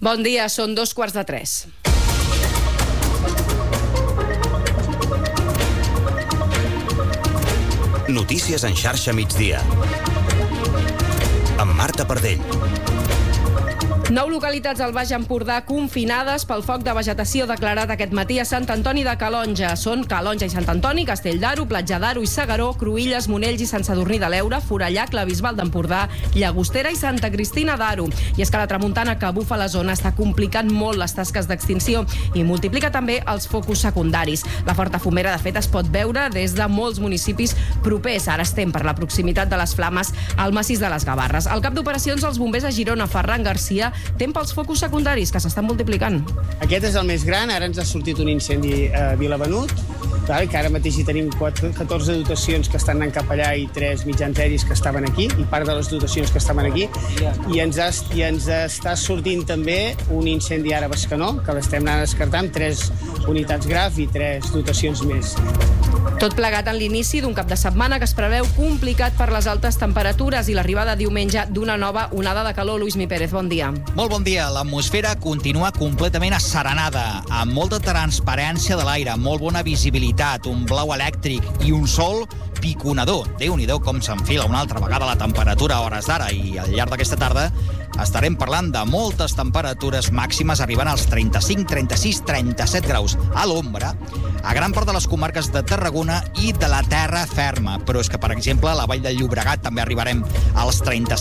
Bon dia, són 2:45. Notícies en xarxa migdia. Amb Marta Pardell. 9 localitats al Baix Empordà confinades pel foc de vegetació declarat aquest matí a Sant Antoni de Calonja. Són Calonja i Sant Antoni, Castell d'Aro, Platja d'Aro i Segaró, Cruïlles, Monells i Sant Sadurní de l'Eure, Forallac, la Bisbal d'Empordà, Llagostera i Santa Cristina d'Aro. I és que la tramuntana que bufa la zona està complicant molt les tasques d'extinció i multiplica també els focus secundaris. La forta fumera, de fet, es pot veure des de molts municipis propers. Ara estem per la proximitat de les flames al massís de les Gavarres. El cap d'operacions dels bombers a Girona, Ferran Garcia, tem pels focus secundaris que s'estan multiplicant. Aquest és el més gran, ara ens ha sortit un incendi a Vilavenut, que ara mateix hi tenim 14 dotacions que estan anant cap allà i 3 mitjans aeris que estaven aquí, i part de les dotacions que estaven aquí, i ens està sortint també un incendi ara a Bescanó, que l'estem anant descartant, 3 unitats GRAF i 3 dotacions més. Tot plegat en l'inici d'un cap de setmana que es preveu complicat per les altes temperatures i l'arribada diumenge d'una nova onada de calor. Luismi Pérez, bon dia. Molt bon dia. L'atmosfera continua completament asserenada, amb molta transparència de l'aire, molt bona visibilitat, un blau elèctric i un sol piconador. Déu-n'hi-do com s'enfila una altra vegada la temperatura a hores d'ara, i al llarg d'aquesta tarda estarem parlant de moltes temperatures màximes arribant als 35, 36, 37 graus a l'ombra a gran part de les comarques de Tarragona i de la terra ferma. Però és que, per exemple, a la Vall del Llobregat també arribarem als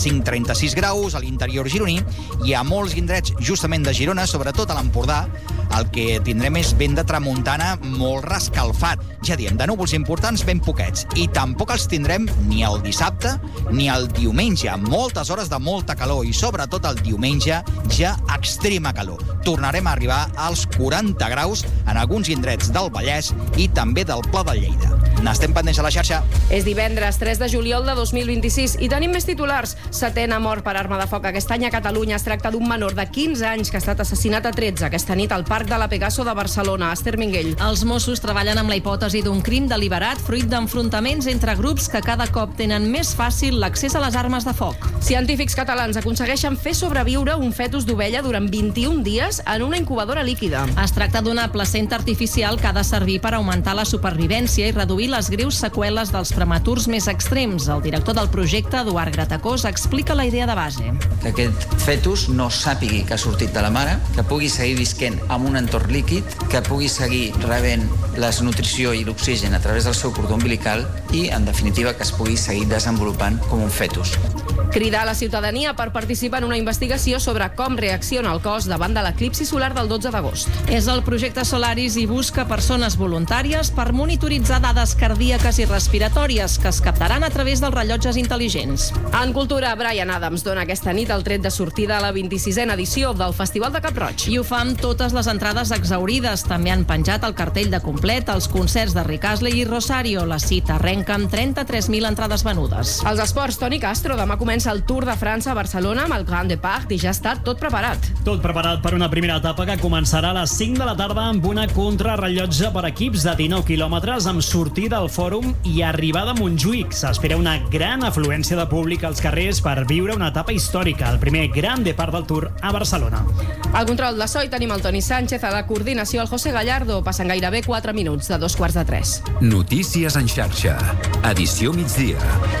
35-36 graus, a l'interior gironí, i a molts indrets justament de Girona, sobretot a l'Empordà, el que tindrem és vent de tramuntana molt rescalfat. Ja diem, de núvols importants ben poquets, i tampoc els tindrem ni el dissabte ni el diumenge. Moltes hores de molta calor, i sobretot el diumenge ja extrema calor. Tornarem a arribar als 40 graus en alguns indrets del Vallès i també del Pla de Lleida. N'estem pendents a la xarxa. És divendres 3 de juliol de 2026 i tenim més titulars. Setena mort per arma de foc aquest any a Catalunya. Es tracta d'un menor de 15 anys que ha estat assassinat a 13 aquesta nit al Parc de la Pegaso de Barcelona. Esther Minguell. Els Mossos treballen amb la hipòtesi d'un crim deliberat fruit d'enfrontaments entre grups que cada cop tenen més fàcil l'accés a les armes de foc. Científics catalans aconsegueixen fer sobreviure un fetus d'ovella durant 21 dies en una incubadora líquida. Es tracta d'una placenta artificial que ha de servir per augmentar la supervivència i reduir les greus seqüeles dels prematurs més extrems. El director del projecte, Eduard Gratacós, explica la idea de base. Que aquest fetus no sàpigui que ha sortit de la mare, que pugui seguir visquent en un entorn líquid, que pugui seguir rebent la nutrició i l'oxigen a través del seu cordó umbilical i, en definitiva, que es pugui seguir desenvolupant com un fetus. Cridar a la ciutadania per participar en una investigació sobre com reacciona el cos davant de l'eclipsi solar del 12 d'agost. És el projecte Solaris i busca persones voluntàries per monitoritzar dades cardíaques i respiratòries que es captaran a través dels rellotges intel·ligents. En cultura, Bryan Adams dona aquesta nit el tret de sortida a la 26a edició del Festival de Cap-roig. I ho fa amb totes les entrades exhaurides. També han penjat el cartell de complet als concerts de Rick Astley i Rosario. La cita arrenca amb 33.000 entrades venudes. Els esports, Toni Castro, demà comença el Tour de França a Barcelona amb el Grand Depart i ja està tot preparat. Tot preparat per una primera etapa que començarà a les 5 de la tarda amb una contrarrellotge per equips de 19 quilòmetres amb sortida al Fòrum i arribada a Montjuïc. S'espera una gran afluència de públic als carrers per viure una etapa històrica, el primer Grand Depart del Tour a Barcelona. Al control de so hi tenim el Toni Sánchez, a la coordinació el José Gallardo. Passen gairebé 4 minuts de 2:45. Notícies en xarxa. Edició migdia.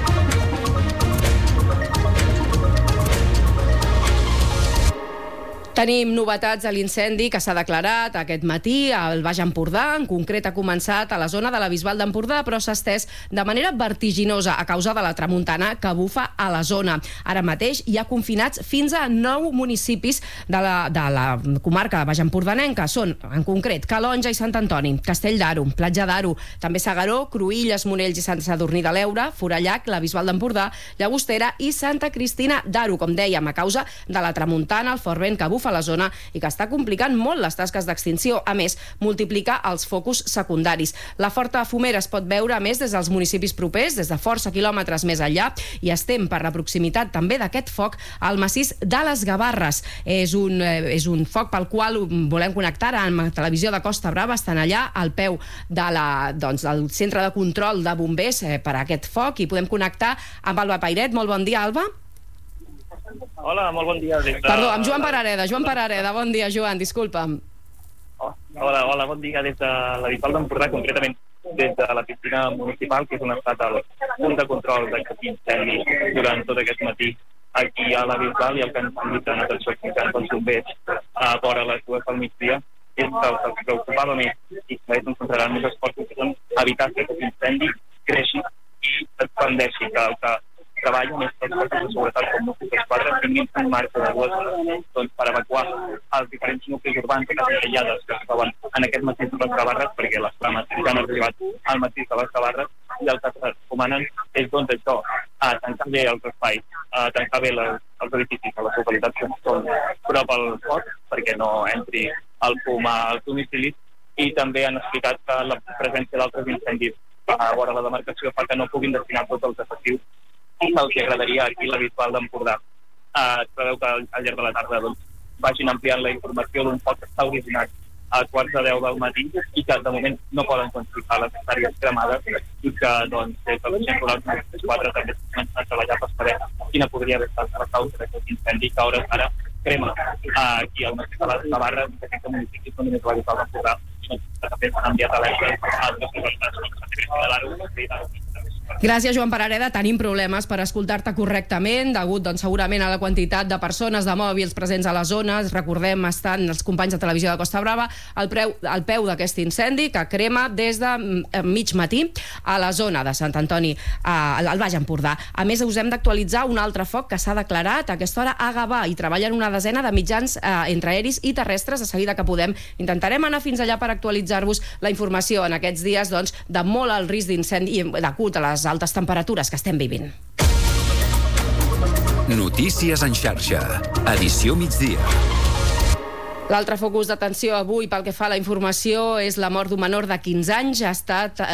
Tenim novetats a l'incendi que s'ha declarat aquest matí al Baix Empordà. En concret, ha començat a la zona de la Bisbal d'Empordà, però s'ha estès de manera vertiginosa a causa de la tramuntana que bufa a la zona. Ara mateix hi ha confinats fins a 9 municipis de la comarca de Baix Empordanenca. Són, en concret, Calonja i Sant Antoni, Castell d'Aro, Platja d'Aro, també Segaró, Cruïlles, Monells i Sant Sadurní de l'Eure, Forallac, la Bisbal d'Empordà, Llagostera i Santa Cristina d'Aro, com dèiem, a causa de la tramuntana, el fort vent que bufa a la zona i que està complicant molt les tasques d'extinció. A més, multiplica els focus secundaris. La forta fumera es pot veure, a més, des dels municipis propers, des de força quilòmetres més enllà, i estem per la proximitat també d'aquest foc al massís de les Gavarres. És un foc pel qual volem connectar amb la televisió de Costa Brava. Estan allà al peu del centre de control de bombers per a aquest foc i podem connectar amb Alba Pairet. Molt bon dia, Alba. Hola, molt bon dia. Perdó, amb Joan Parareda. Joan Parareda, bon dia, Joan, disculpa'm. Hola, bon dia des de la Bisbal d'Empordà, concretament des de la piscina municipal, que és on ha estat el punt de control d'aquest incendi durant tot aquest matí aquí a la Bisbal, i el que ens han dit en atenció explicant els bombers a vora les 2 del migdia és que el que els preocupava més i que ells concentraran més esforços que són evitar que aquest incendi creixi i expandeixi, que el que treballen és que els cossos de seguretat com Mossos d'Esquadra tinguin un marge de 2 hores per evacuar els diferents nuclis urbans de cases aïllades que es troben en aquest massís de les Gavarres, perquè les flames ja han arribat al massís de les Gavarres, i el que es recomanen és això, tancar bé els espais, tancar bé els edificis a les localitats que són prop al foc perquè no entri el fum als domicilis, i també han explicat que la presència d'altres incendis a vora la demarcació fa que no puguin destinar tots els efectius el que agradaria aquí a la Bisbal d'Empordà. Es preveu que al llarg de la tarda vagin ampliant la informació d'un foc que està originat a 9:45 del matí i que de moment no poden quantificar les hectàrees cremades, i que des del Centre Rural de Mossos d'Esquadra també comencen a treballar per saber quina podria haver estat la causa d'aquest incendi que a hores d'ara crema aquí al massís de les Gavarres, i que aquests municipis no només la Bisbal d'Empordà, sinó que també s'han enviat alertes a altres localitats com Sant Cristòfol de l'Aro i d'altres. Gràcies, Joan Parareda. Tenim problemes per escoltar-te correctament, degut segurament a la quantitat de persones, de mòbils presents a la zona. Recordem, estan els companys de Televisió de Costa Brava al peu d'aquest incendi que crema des de mig matí a la zona de Sant Antoni, al Baix Empordà. A més, us hem d'actualitzar un altre foc que s'ha declarat a aquesta hora a Gavà, i treballen una desena de mitjans entre aeris i terrestres. A seguida que podem intentarem anar fins allà per actualitzar-vos la informació en aquests dies de molt alt risc d'incendi degut a les altes temperatures que estem vivint. Notícies en xarxa. Edició migdia. L'altre focus d'atenció avui pel que fa a la informació és la mort d'un menor de 15 anys. Ha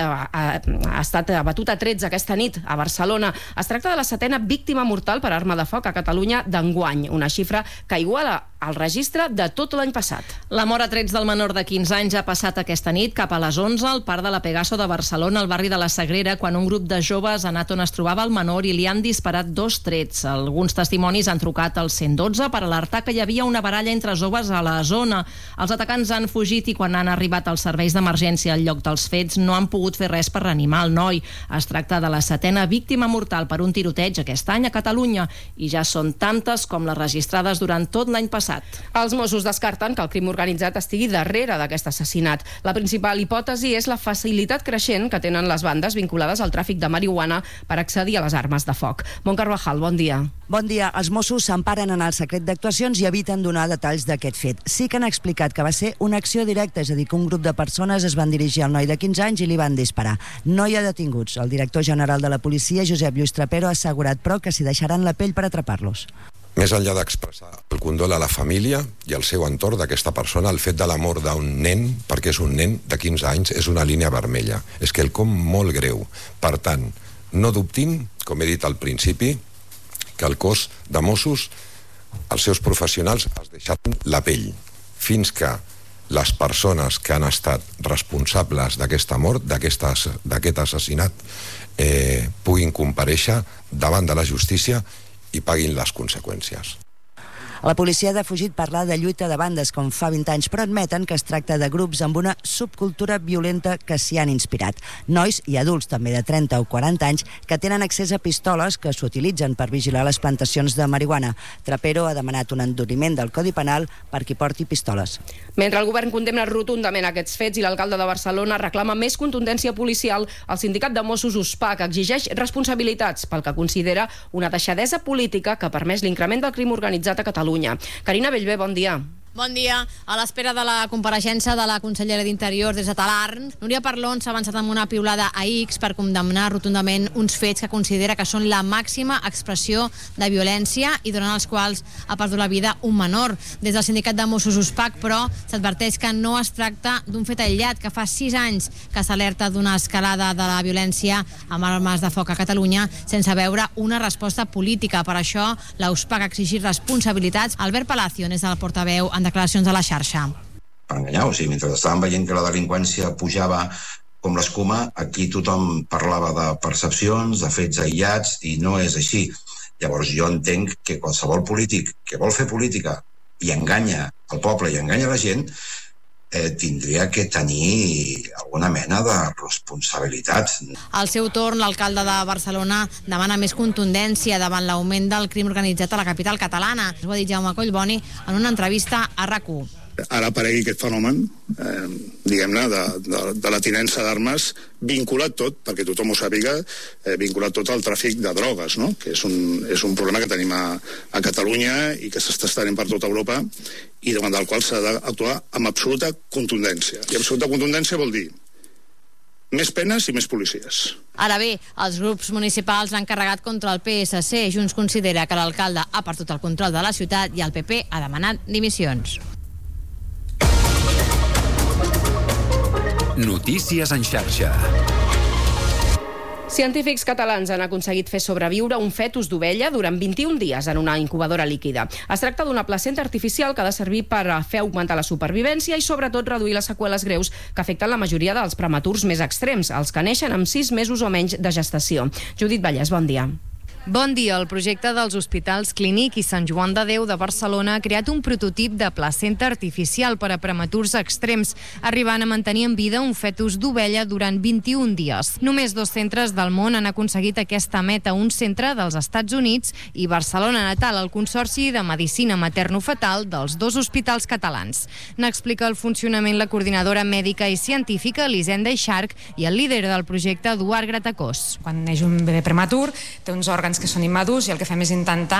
estat abatut a 13 aquesta nit a Barcelona. Es tracta de la 7ª víctima mortal per arma de foc a Catalunya d'enguany, una xifra que iguala el registre de tot l'any passat. La mort a trets del menor de 15 anys ha passat aquesta nit cap a les 11 al parc de la Pegaso de Barcelona, al barri de la Sagrera, quan un grup de joves ha anat on es trobava el menor i li han disparat 2 trets. Alguns testimonis han trucat al 112 per alertar que hi havia una baralla entre joves a la zona. Els atacants han fugit i quan han arribat als serveis d'emergència al lloc dels fets no han pogut fer res per reanimar el noi. Es tracta de la 7ª víctima mortal per un tiroteig aquest any a Catalunya, i ja són tantes com les registrades durant tot l'any passat. Els Mossos descarten que el crim organitzat estigui darrere d'aquest assassinat. La principal hipòtesi és la facilitat creixent que tenen les bandes vinculades al tràfic de marihuana per accedir a les armes de foc. Mont Carvajal, bon dia. Bon dia. Els Mossos s'emparen en el secret d'actuacions i eviten donar detalls d'aquest fet. Sí que han explicat que va ser una acció directa, és a dir, que un grup de persones es van dirigir al noi de 15 anys i li van disparar. No hi ha detinguts. El director general de la policia, Josep Lluís Trapero, ha assegurat, però, que s'hi deixaran la pell per atrapar-los. Més enllà d'expressar el condol a la família i al seu entorn d'aquesta persona, el fet de la mort d'un nen, perquè és un nen de 15 anys, és una línia vermella. És quelcom molt greu. Per tant, no dubtin, com he dit al principi, que el cos de Mossos, els seus professionals, es deixaran la pell fins que les persones que han estat responsables d'aquesta mort, d'aquest assassinat, puguin comparèixer davant de la justícia i paguin les conseqüències. La policia ha defugit parlar de lluita de bandes com fa 20 anys, però admeten que es tracta de grups amb una subcultura violenta que s'hi han inspirat. Nois i adults també de 30 o 40 anys que tenen accés a pistoles que s'utilitzen per vigilar les plantacions de marihuana. Trapero ha demanat un enduriment del Codi Penal per qui porti pistoles. Mentre el govern condemna rotundament aquests fets i l'alcalde de Barcelona reclama més contundència policial, el sindicat de Mossos USPAC exigeix responsabilitats pel que considera una deixadesa política que ha permès l'increment del crim organitzat a Catalunya. Carina Bellver, bon dia. Bon dia. A l'espera de la compareixença de la consellera d'Interior des de Talarn, Núria Parlon s'ha avançat amb una piulada a X per condemnar rotundament uns fets que considera que són la màxima expressió de violència i durant els quals ha perdut la vida un menor. Des del sindicat de Mossos USPAC, però, s'adverteix que no es tracta d'un fet aïllat, que fa 6 anys que s'alerta d'una escalada de la violència amb armes de foc a Catalunya sense veure una resposta política. Per això, la USPAC ha exigit responsabilitats. Albert Palacio n'és el portaveu en declaracions a la xarxa. Per enganyar, o sigui, mentre estàvem veient que la delinqüència pujava com l'escuma, aquí tothom parlava de percepcions, de fets aïllats, i no és així. Llavors jo entenc que qualsevol polític que vol fer política i enganya el poble i enganya la gent tindria que tenir alguna mena de responsabilitat. Al seu torn, l'alcalde de Barcelona demana més contundència davant l'augment del crim organitzat a la capital catalana. Ho ha dit Jaume Collboni en una entrevista a RAC1. Ara aparegui aquest fenomen, diguem-ne, de la tinença d'armes, vinculat tot, perquè tothom ho sàpiga, vinculat tot al tràfic de drogues, no? Que és un problema que tenim a Catalunya i que s'està estenent per tota Europa i davant del qual s'ha d'actuar amb absoluta contundència. I absoluta contundència vol dir més penes i més policies. Ara bé, els grups municipals han carregat contra el PSC. Junts considera que l'alcalde ha perdut el control de la ciutat i el PP ha demanat dimissions. Notícies en xarxa. Científics catalans han aconseguit fer sobreviure un fetus d'ovella durant 21 dies en una incubadora líquida. Es tracta d'una placenta artificial que ha de servir per fer augmentar la supervivència i sobretot reduir les seqüeles greus que afecten la majoria dels prematurs més extrems, els que neixen amb 6 mesos o menys de gestació. Judit Vallès, bon dia. Bon dia. El projecte dels Hospitals Clínic i Sant Joan de Déu de Barcelona ha creat un prototip de placenta artificial per a prematurs extrems, arribant a mantenir en vida un fetus d'ovella durant 21 dies. Només 2 centres del món han aconseguit aquesta meta, un centre dels Estats Units i Barcelona Natal, el Consorci de Medicina Materno-Fetal dels 2 hospitals catalans. N'explica el funcionament la coordinadora mèdica i científica Elisenda Ixarc i el líder del projecte Eduard Gratacós. Quan neix un bebè prematur, té uns òrgans que són immadurs i el que fem és intentar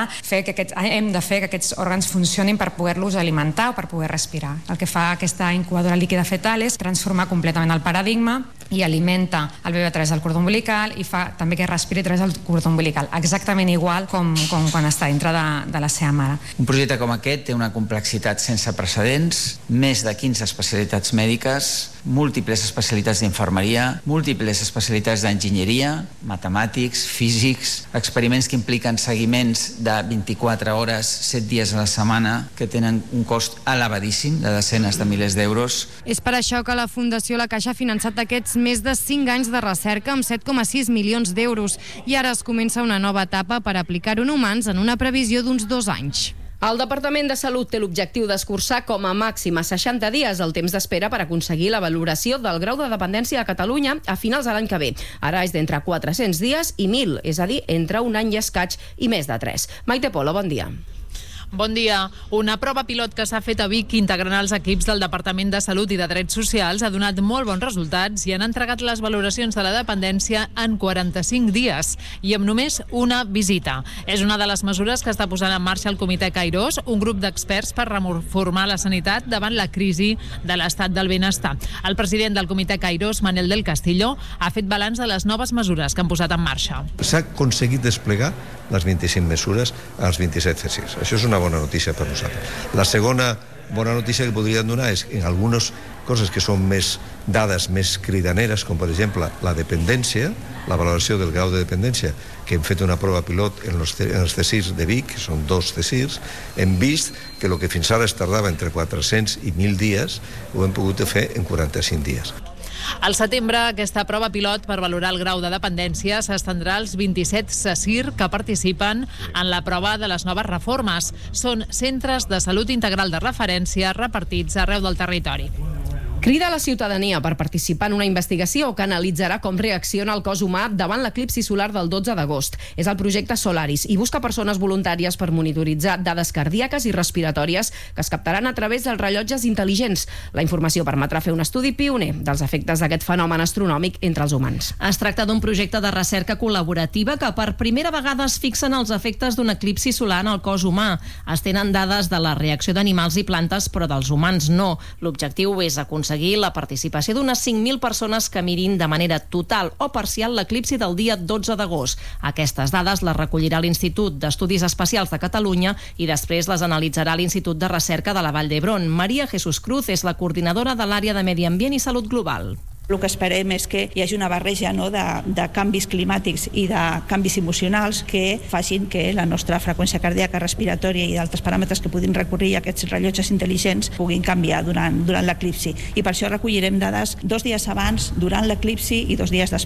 hem de fer que aquests òrgans funcionin per poder-los alimentar o per poder respirar. El que fa aquesta incubadora líquida fetal és transformar completament el paradigma i alimenta el bebè a través del cordó umbilical i fa també que respiri a través del cordó umbilical, exactament igual com quan està dintre de la seva mare. Un projecte com aquest té una complexitat sense precedents, més de 15 especialitats mèdiques, múltiples especialitats d'infermeria, múltiples especialitats d'enginyeria, matemàtics, físics, experiments que impliquen seguiments de 24 hores, 7 dies a la setmana, que tenen un cost elevadíssim de desenes de milers d'euros. És per això que la Fundació La Caixa ha finançat aquests més de 5 anys de recerca amb 7,6 milions d'euros i ara es comença una nova etapa per aplicar-ho en humans en una previsió d'uns 2 anys. El Departament de Salut té l'objectiu d'escurçar com a màxim a 60 dies el temps d'espera per aconseguir la valoració del grau de dependència a Catalunya a finals de l'any que ve. Ara és d'entre 400 dies i 1.000, és a dir, entre un any i escaig i més de 3. Maite Polo, bon dia. Bon dia. Una prova pilot que s'ha fet a Vic integrant els equips del Departament de Salut i de Drets Socials ha donat molt bons resultats i han entregat les valoracions de la dependència en 45 dies i amb només una visita. És una de les mesures que està posant en marxa el Comitè Kairos, un grup d'experts per reformar la sanitat davant la crisi de l'estat del benestar. El president del Comitè Kairos, Manel del Castillo, ha fet balanç de les noves mesures que han posat en marxa. S'ha aconseguit desplegar les 25 mesures als 27 CSIRs. Això és una bona notícia per nosaltres. La segona bona notícia que podríem donar és en algunes coses que són més dades més cridaneres, com per exemple la dependència, la valoració del grau de dependència, que hem fet una prova pilot en els CSIRs de Vic, que són 2 CSIRs, hem vist que el que fins ara es tardava entre 400 i 1.000 dies ho hem pogut fer en 45 dies. Al setembre, aquesta prova pilot per valorar el grau de dependència s'estendrà als 27 CSIR que participen en la prova de les noves reformes. Són centres de salut integral de referència repartits arreu del territori. Crida a la ciutadania per participar en una investigació que analitzarà com reacciona el cos humà davant l'eclipsi solar del 12 d'agost. És el projecte Solaris i busca persones voluntàries per monitoritzar dades cardíaques i respiratòries que es captaran a través dels rellotges intel·ligents. La informació permetrà fer un estudi pioner dels efectes d'aquest fenomen astronòmic entre els humans. Es tracta d'un projecte de recerca col·laborativa que per primera vegada es fixen els efectes d'un eclipsi solar en el cos humà. Es tenen dades de la reacció d'animals i plantes, però dels humans no. L'objectiu és aconseguir la participació d'unes 5.000 persones que mirin de manera total o parcial l'eclipsi del dia 12 d'agost. Aquestes dades les recollirà l'Institut d'Estudis Espacials de Catalunya i després les analitzarà l'Institut de Recerca de la Vall d'Hebron. Maria Jesús Cruz és la coordinadora de l'àrea de Medi Ambient i Salut Global. El que esperem és que hi hagi una barreja de canvis climàtics i de canvis emocionals que facin que la nostra freqüència cardíaca, respiratòria i d'altres paràmetres que puguin recórrer a aquests rellotges intel·ligents puguin canviar durant l'eclipsi. I per això recollirem dades 2 dies abans, durant l'eclipsi i 2 dies després.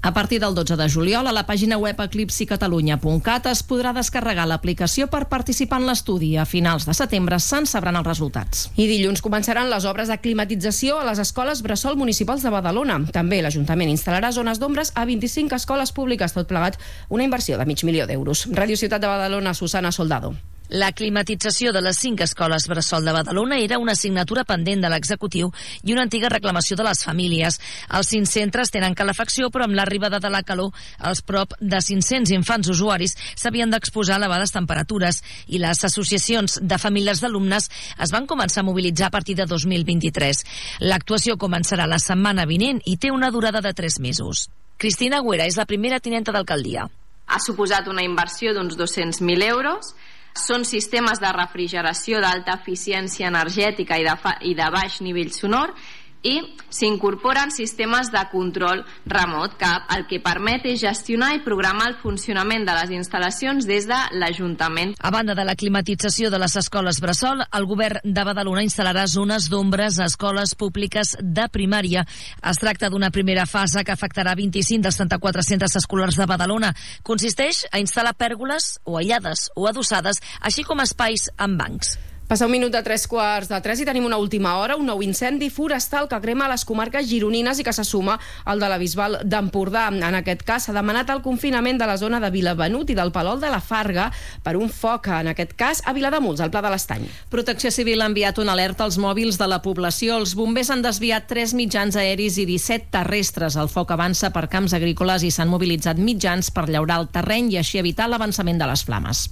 A partir del 12 de juliol, a la pàgina web eclipsicatalunya.cat es podrà descarregar l'aplicació per participar en l'estudi. A finals de setembre se'n sabran els resultats. I dilluns començaran les obres de climatització a les escoles bressol municipals de Badalona. També l'Ajuntament instal·larà zones d'ombres a 25 escoles públiques, tot plegat una inversió de $500.000. Ràdio Ciutat de Badalona, Susana Soldado. La climatització de les 5 escoles bressol de Badalona era una assignatura pendent de l'executiu i una antiga reclamació de les famílies. Els 5 centres tenen calefacció, però amb l'arribada de la calor, els prop de 500 infants usuaris s'havien d'exposar a elevades temperatures i les associacions de famílies d'alumnes es van començar a mobilitzar a partir de 2023. L'actuació començarà la setmana vinent i té una durada de 3 mesos. Cristina Agüera és la primera tinenta d'alcaldia. Ha suposat una inversió d'uns 200.000 euros. Són sistemes de refrigeració d'alta eficiència energètica i de baix nivell sonor i s'incorporen sistemes de control remot que el que permet és gestionar i programar el funcionament de les instal·lacions des de l'Ajuntament. A banda de la climatització de les escoles bressol, el govern de Badalona instal·larà zones d'ombres a escoles públiques de primària. Es tracta d'una primera fase que afectarà 25 dels 34 centres escolars de Badalona. Consisteix a instal·lar pèrgoles o aïllades o adossades, així com espais amb bancs. Passa un minut de 3:45 i tenim una última hora, un nou incendi forestal que crema les comarques gironines i que se suma al de la Bisbal d'Empordà. En aquest cas s'ha demanat el confinament de la zona de Vilavenut i del Palol de la Farga per un foc, en aquest cas a Vilademuls, al Pla de l'Estany. Protecció Civil ha enviat una alerta als mòbils de la població. Els bombers han desviat 3 mitjans aeris i 17 terrestres. El foc avança per camps agrícoles i s'han mobilitzat mitjans per llaurar el terreny i així evitar l'avançament de les flames.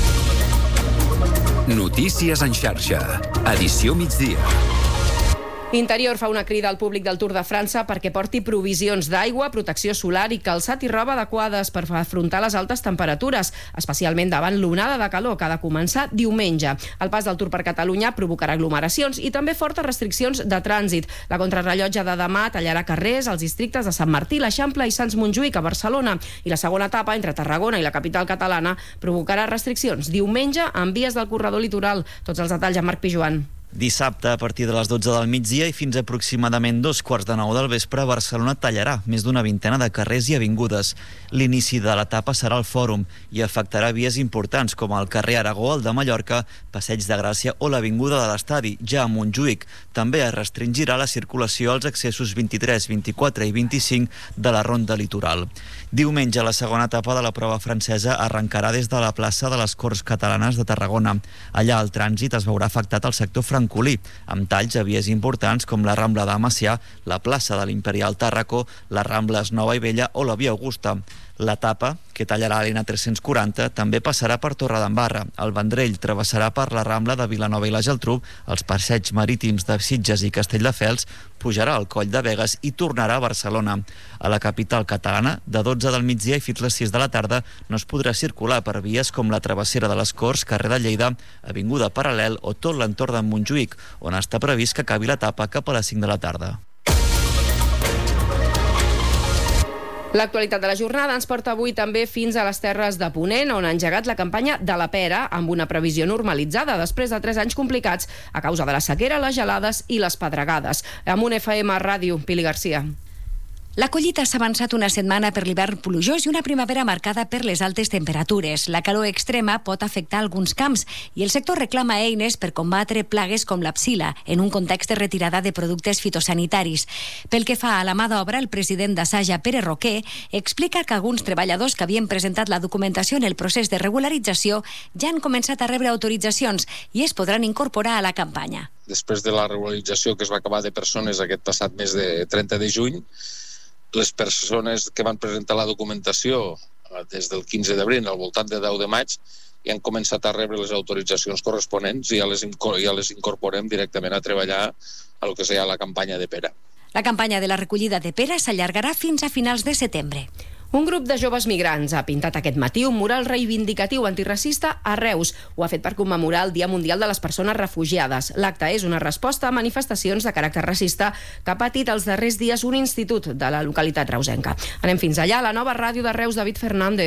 Notícies en xarxa. Edició migdia. Interior fa una crida al públic del Tour de França perquè porti provisions d'aigua, protecció solar i calçat i roba adequades per afrontar les altes temperatures, especialment davant l'onada de calor que ha de començar diumenge. El pas del Tour per Catalunya provocarà aglomeracions i també fortes restriccions de trànsit. La contrarrellotge de demà tallarà carrers als districtes de Sant Martí, l'Eixample i Sants Montjuïc a Barcelona. I la segona etapa, entre Tarragona i la capital catalana, provocarà restriccions diumenge en vies del corredor litoral. Tots els detalls amb Marc Pijuan. Dissabte, a partir de les 12 del migdia i fins aproximadament 2:45 del vespre, Barcelona tallarà més d'una vintena de carrers i avingudes. L'inici de l'etapa serà al Fòrum i afectarà vies importants com el carrer Aragó, el de Mallorca, Passeig de Gràcia o l'Avinguda de l'Estadi, ja a Montjuïc. També es restringirà la circulació als accessos 23, 24 i 25 de la Ronda Litoral. Diumenge, la segona etapa de la prova francesa arrencarà des de la plaça de les Corts Catalanes de Tarragona. Allà el trànsit es veurà afectat al sector francolí, amb talls a vies importants com la Rambla de Macià, la plaça de l'Imperial Tàrraco, les Rambles Nova i Vella o la Via Augusta. L'etapa, que tallarà l'N340, també passarà per Torredembarra. El Vendrell travessarà per la Rambla de Vilanova i la Geltrú, els passeigs marítims de Sitges i Castelldefels, pujarà al Coll de Begues i tornarà a Barcelona. A la capital catalana, de 12 del migdia i fins les 6 de la tarda, no es podrà circular per vies com la Travessera de les Corts, carrer de Lleida, Avinguda Paral·lel o tot l'entorn de Montjuïc, on està previst que acabi l'etapa cap a les 5 de la tarda. L'actualitat de la jornada ens porta avui també fins a les Terres de Ponent, on ha engegat la campanya de la pera amb una previsió normalitzada després de 3 anys complicats a causa de la sequera, les gelades i les pedregades. Amb un FM Ràdio, Pili Garcia. La collita s'ha avançat una setmana per l'hivern plujós i una primavera marcada per les altes temperatures. La calor extrema pot afectar alguns camps i el sector reclama eines per combatre plagues com la psila en un context de retirada de productes fitosanitaris. Pel que fa a la mà d'obra, el president d'Assaja, Pere Roquer, explica que alguns treballadors que havien presentat la documentació en el procés de regularització ja han començat a rebre autoritzacions i es podran incorporar a la campanya. Després de la regularització que es va acabar de persones aquest passat mes de 30 de juny, les persones que van presentar la documentació des del 15 d'abril al voltant de 10 de maig ja han començat a rebre les autoritzacions corresponents i ja les incorporem directament a treballar a lo que seria la campanya de pera. La campanya de la recollida de pera s'allargarà fins a finals de setembre. Un grup de joves migrants ha pintat aquest matí un mural reivindicatiu antiracista a Reus. Ho ha fet per commemorar el Dia Mundial de les Persones Refugiades. L'acte és una resposta a manifestacions de caràcter racista que ha patit els darrers dies un institut de la localitat reusenca. Anem fins allà, a la nova ràdio de Reus, David Fernández.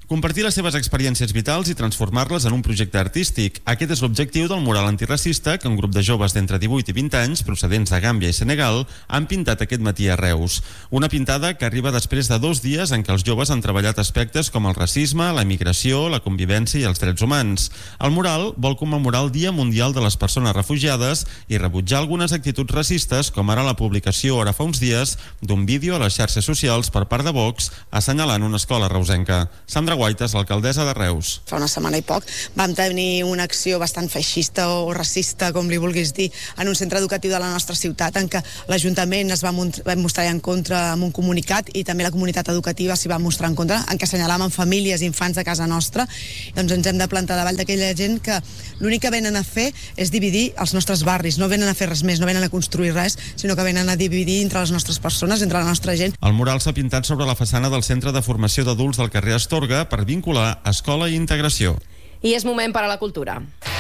compartir les seves experiències vitals i transformar-les en un projecte artístic. Aquest és l'objectiu del mural antiracista que un grup de joves d'entre 18 i 20 anys, procedents de Gàmbia i Senegal, han pintat aquest matí a Reus. Una pintada que arriba després de 2 dies en què els joves han treballat aspectes com el racisme, la immigració, la convivència i els drets humans. El mural vol commemorar el Dia Mundial de les Persones Refugiades i rebutjar algunes actituds racistes, com ara la publicació ara fa uns dies d'un vídeo a les xarxes socials per part de Vox assenyalant una escola reusenca. Sandra Guaitas, l'alcaldessa de Reus. Fa una setmana i poc vam tenir una acció bastant feixista o racista, com li vulguis dir, en un centre educatiu de la nostra ciutat, en què l'Ajuntament es va mostrar en contra amb un comunicat i també la comunitat educativa s'hi va mostrar en contra, en què assenyalaven famílies i infants de casa nostra. Doncs ens hem de plantar davall d'aquella gent que l'únic que venen a fer és dividir els nostres barris, no venen a fer res més, no venen a construir res, sinó que venen a dividir entre les nostres persones, entre la nostra gent. El mural s'ha pintat sobre la façana del Centre de Formació d'Adults del carrer Astorga per vincular escola i integració. I és moment per a la cultura.